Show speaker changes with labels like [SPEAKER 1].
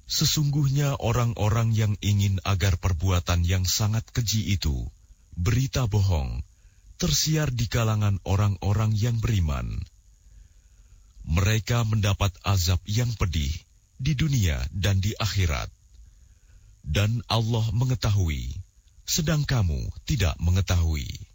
[SPEAKER 1] Sesungguhnya orang-orang yang ingin agar perbuatan yang sangat keji itu, berita bohong, tersiar di kalangan orang-orang yang beriman. Mereka mendapat azab yang pedih di dunia dan di akhirat. Dan Allah mengetahui, sedang kamu tidak mengetahui.